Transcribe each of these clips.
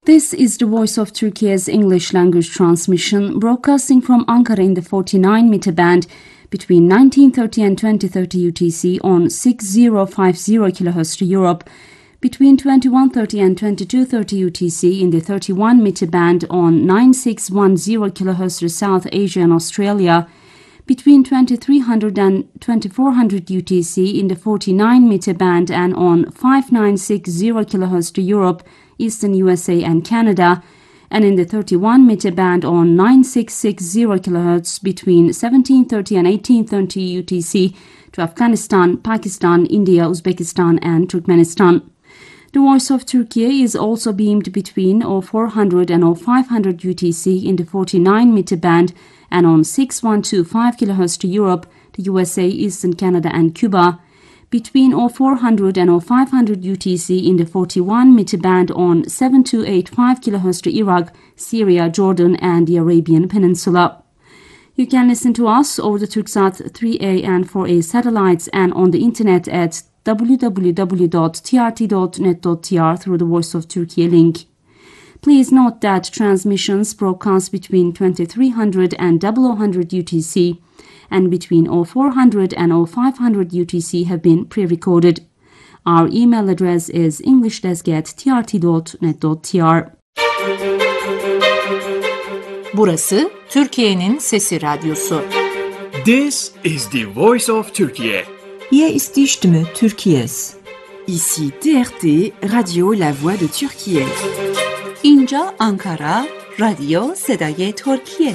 This is the Voice of Turkey's English language transmission, broadcasting from Ankara in the 49-meter band between 1930 and 2030 UTC on 6050 kHz to Europe, between 2130 and 2230 UTC in the 31-meter band on 9610 kHz to South Asia and Australia, between 2300 and 2400 UTC in the 49-meter band and on 5960 kHz to Europe, Eastern USA and Canada, and in the 31-meter band on 9660 kHz between 1730 and 1830 UTC to Afghanistan, Pakistan, India, Uzbekistan and Turkmenistan. The Voice of Turkey is also beamed between 0400 and 0500 UTC in the 49-meter band and on 6125 kHz to Europe, the USA, Eastern Canada and Cuba, between 0400 and 0500 UTC in the 41-meter band on 7285 kHz to Iraq, Syria, Jordan and the Arabian Peninsula. You can listen to us over the Turksat 3A and 4A satellites and on the internet at www.trt.net.tr through the Voice of Turkey link. Please note that transmissions broadcast between 2300 and 0000 UTC and between 0400 and 0500 UTC have been pre-recorded. Our email address is englishdesk@trt.net.tr. Burası Türkiye'nin Sesi Radyosu. This is the Voice of Turkey. Hier ist die Stimme Türkiye's. Ici TRT, Radio La Voix de Türkiye. اینجا Ankara, رادیو صدای ترکیه.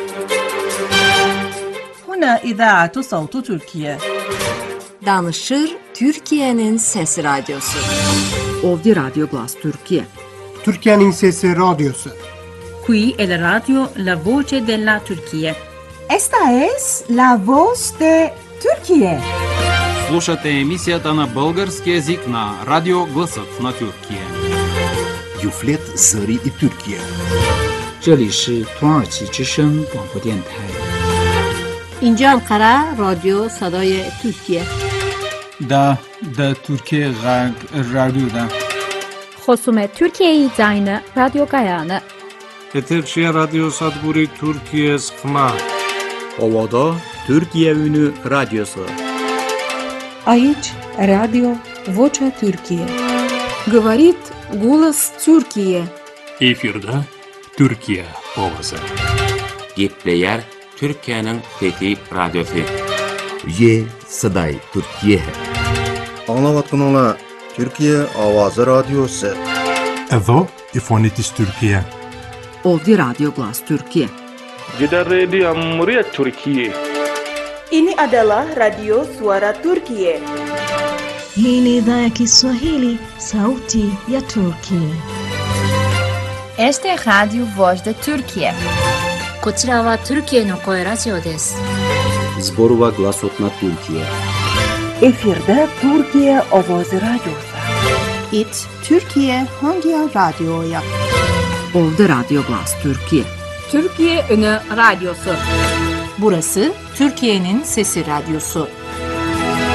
هنا إذاعة صوت تركيا. Danışır Türkiye'nin Sesi Radyosu. Ovdje Radio Glas Türkiye. Türkiye'nin Sesi Radyosu. Qui è la radio La Voce della Turchia. Esta es La Voz de Turkije. Слушате емисията на български език на Радио Гласът на Тюркия. Юфлет Зари и Türkiye. 这里是土耳其之声广播电台。 اینجا Ankara, رادیو صدای ترکیه. da Türkiye radyoda. خصوم ترکیه زاین رادیو گایانه. Eterşehir Radyo Sadburi Türkiye Sıkma. Ovada Türkiye Ünü Radyosu. Aici Radio Vocea Türkiye. Говорит голос Türkiye. Efirde Türkiye ovası. Gepleyer Türkiye'nin fethi radyosu. Ye Saday Türkiye. Anlavatkanlar Türkiye Avazı Radyosu. Evo İfonitis Türkiye. Ovdje Radio Glas Türkiye. Gidan Radio Muryat Türkiye. Ini adalah Radio Suara Turkiye. Hii ni idhaa ya Kiswahili, Sauti ya Turkiye. Este es Radio Voz de Turkiye. こちらはトルキエの声ラジオです。 Zborova Glasot na Türkiye. Efirde Türkiye Ovoz Radyosu. İt Türkiye hangi radyoya? Ovdje Radio Glas Türkiye. Türkiye Ünü Radyosu. Burası Türkiye'nin Sesi Radyosu.